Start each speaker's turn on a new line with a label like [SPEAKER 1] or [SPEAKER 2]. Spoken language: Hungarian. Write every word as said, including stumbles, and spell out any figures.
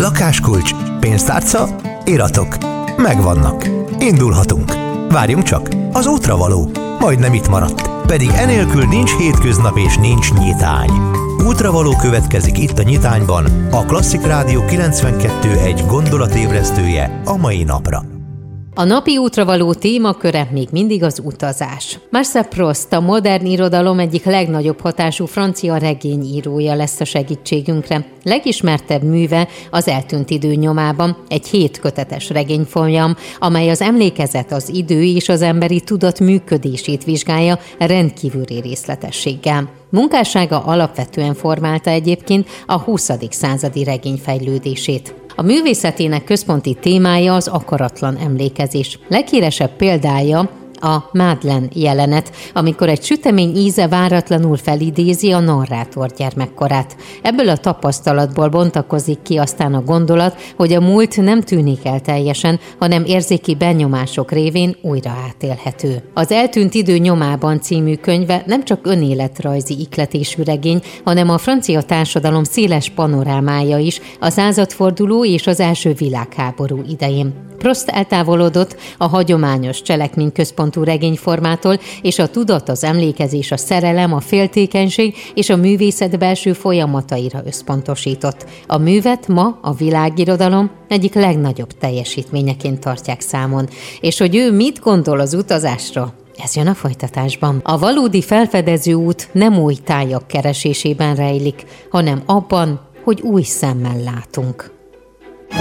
[SPEAKER 1] Lakáskulcs, pénztárca, iratok. Megvannak. Indulhatunk. Várjunk csak, az útravaló. Majdnem itt maradt. Pedig enélkül nincs hétköznap és nincs nyitány. Útravaló következik itt a Nyitányban, a Klasszik Rádió kilencvenkettő egy gondolatébresztője a mai napra.
[SPEAKER 2] A napi útravaló témaköre még mindig az utazás. Marcel Proust, a modern irodalom egyik legnagyobb hatású francia regényírója lesz a segítségünkre. Legismertebb műve Az eltűnt idő nyomában, egy hétkötetes regényfolyam, amely az emlékezet, az idő és az emberi tudat működését vizsgálja rendkívüli részletességgel. Munkássága alapvetően formálta egyébként a huszadik századi regény fejlődését. A művészetének központi témája az akaratlan emlékezés. Leghíresebb példája a Madeleine jelenet, amikor egy sütemény íze váratlanul felidézi a narrátor gyermekkorát. Ebből a tapasztalatból bontakozik ki aztán a gondolat, hogy a múlt nem tűnik el teljesen, hanem érzéki benyomások révén újra átélhető. Az eltűnt idő nyomában című könyve nem csak önéletrajzi ihletésű regény, hanem a francia társadalom széles panorámája is a századforduló és az első világháború idején. Proust eltávolodott a hagyományos cselekményközpontú regényformától, és a tudat, az emlékezés, a szerelem, a féltékenység és a művészet belső folyamataira összpontosított. A művet ma a világirodalom egyik legnagyobb teljesítményeként tartják számon. És hogy ő mit gondol az utazásra? Ez jön a folytatásban. A valódi felfedező út nem új tájak keresésében rejlik, hanem abban, hogy új szemmel látunk.